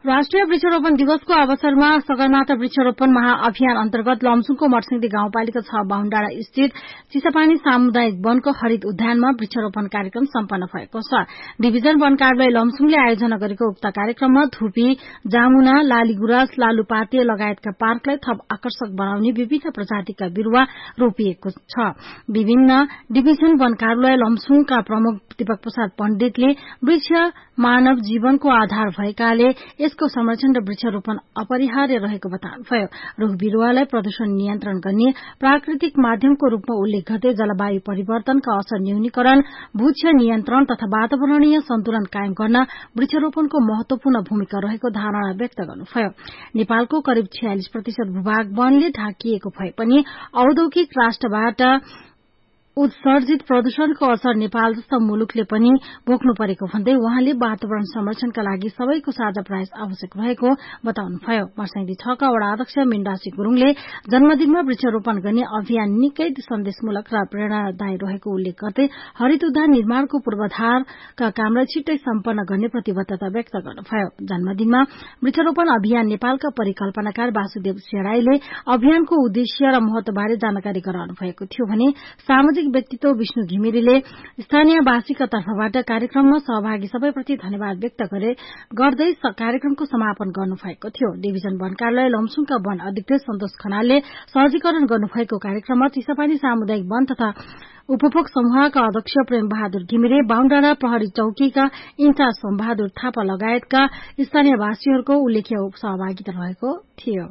राष्ट्रिय वृक्षारोपण दिवसको अवसरमा सगरमाथा वृक्षारोपण महाअभियान अन्तर्गत लमजुङको मर्सिङदी गाउँपालिका 6 बाहुनडाँडा स्थित चिसापानी सामुदायिक वनको हरित उद्यानमा वृक्षारोपण कार्यक्रम सम्पन्न भएको छ। डिभिजन वन कार्यालय लमजुङले आयोजना गरेको उक्त कार्यक्रममा धुपी, जामुना, लालीगुराँस, लालुपाते लगायतका पार्कलाई थप आकर्षक बनाउने विभिन्न प्रजातिका बिरूवा रोपिएको छ। विभिन्न डिभिजन वन कार्यालय लमजुङका प्रमुख दीपक प्रसाद पण्डितले वृक्ष मानव जीवनको आधार भएकाले यसको संरक्षण र वृक्षारोपण अपरिहार्य रहेको बताउनुभयो। रूख बिरूवालाई प्रदूषण नियन्त्रण गर्ने प्राकृतिक माध्यमको रूपमा उल्लेख गर्दै जलवायु परिवर्तनका असर न्यूनीकरण, भूक्ष्य नियन्त्रण तथा वातावरणीय सन्तुलन कायम गर्न वृक्षारोपणको महत्वपूर्ण भूमिका रहेको धारणा व्यक्त गर्नुभयो। नेपालको करिब 46% भूभाग वनले ढाकिएको भए पनि औद्योगिक राष्ट्रबाट उत्सर्जित प्रदूषणको असर नेपाल जस्ता मुलुकले पनि भोग्नु परेको भन्दै उहाँले वातावरण संरक्षणका लागि सबैको साझा प्रयास आवश्यक रहेको बताउनुभयो। मर्सिङदी 6 का वडा अध्यक्ष मिन्डासी गुरूङले जन्मदिनमा वृक्षारोपण गर्ने अभियान निकै सन्देशमूलक र प्रेरणादायी रहेको उल्लेख गर्दै हरित उद्यान निर्माणको पूर्वाधारका कामलाई छिट्टै सम्पन्न गर्ने प्रतिबद्धता व्यक्त गर्नुभयो। जन्मदिनमा वृक्षारोपण अभियान नेपालका परिकल्पनाकार वासुदेव सेडाईले अभियानको उद्देश्य र महत्वबारे जानकारी गराउनु भएको थियो भने सामाजिक व्यक्तित्व विष्णु घिमिरेले स्थानीयवासीका तर्फबाट कार्यक्रममा सहभागी सबैप्रति धन्यवाद व्यक्त गर्दै कार्यक्रमको समापन गर्नुभएको थियो। डिभिजन वन कार्यालय लमजुङका वन अधीक्षक सन्तोष खनालले सहजीकरण गर्नुभएको कार्यक्रममा चिसापानी सामुदायिक वन तथा उपभोग समूहका अध्यक्ष प्रेम बहादुर घिमिरे, बाहुनडाँडा प्रहरी चौकीका इन्चार्ज सोमबहादुर थापा लगायतका स्थानीयवासीहरूको उल्लेख्य सहभागिता रहेको थियो।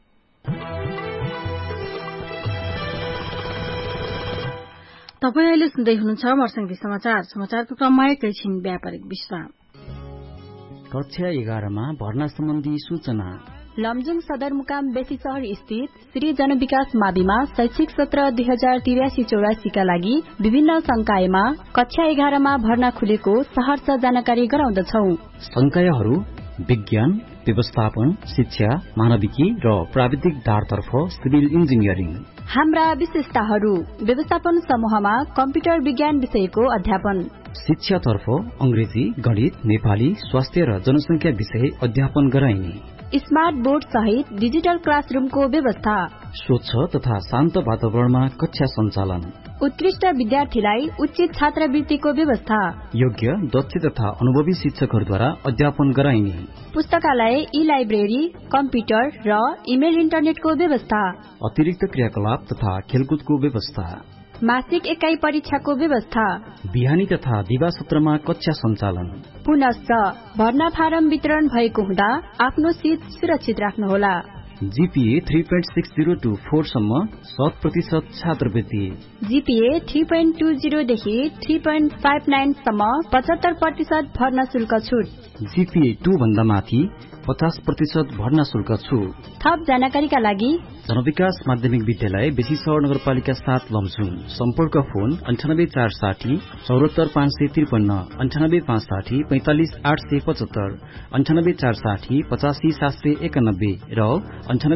तपाई अहिले सुन्दै हुनुहुन्छ मर्सिङदी समाचार। समाचारको क्रममा एकैछिन व्यापारिक विश्राम। कक्षा 11 मा भर्ना सम्बन्धी सूचना। लमजुङ सदरमुकाम बेसी शहर स्थित श्री जनविकास माविमा शैक्षिक सत्र 2083-84 का लागि विभिन्न संकायमा कक्षा 11 मा भर्ना खुलेको सहर्ष जानकारी गराउँदछौ। संकायहरू विज्ञान, व्यवस्थापन, शिक्षा, मानविकी र प्राविधिक धारतर्फ सिभिल इन्जिनियरिङ। हाम्रा विशेषताहरू: व्यवस्थापन समूहमा कम्प्युटर विज्ञान विषयको अध्यापन, शिक्षातर्फ अंग्रेजी, गणित, नेपाली, स्वास्थ्य र जनसंख्या विषय अध्यापन गराइने, स्मार्ट बोर्ड सहित डिजिटल क्लासरूमको व्यवस्था, स्वच्छ तथा शान्त वातावरणमा कक्षा सञ्चालन, उत्कृष्ट विद्यार्थीलाई उचित छात्रवृत्तिको व्यवस्था, योग्य, दक्ष तथा अनुभवी शिक्षकहरूद्वारा अध्यापन गराइने, पुस्तकालय, ई लाइब्रेरी, कम्प्युटर र इमेल इन्टरनेटको व्यवस्था, अतिरिक्त क्रियाकलाप तथा खेलकुदको व्यवस्था, मासिक एकाइ परीक्षाको व्यवस्था, बिहानी तथा दिवा सत्रमा कक्षा सञ्चालन। पुनश्च भर्ना फारम वितरण भएको हुँदा आफ्नो सीट सुरक्षित राख्नुहोला। जीपीए 3.60 to 4 सम्म 100% छात्रवृत्ति, जीपीए 3.20 देखि 3.59 सम्म 75% भर्ना शुल्क छुट, जीपीए 2 भन्दा माथि 50% भर्ना शुल्क छुट। थप जानकारीका लागि जनविकास माध्यमिक विद्यालय बेसी शहर नगरपालिका 7 लमजुङ। सम्पर्क फोन 98460 74553, 98560 45875, 98460 85791 र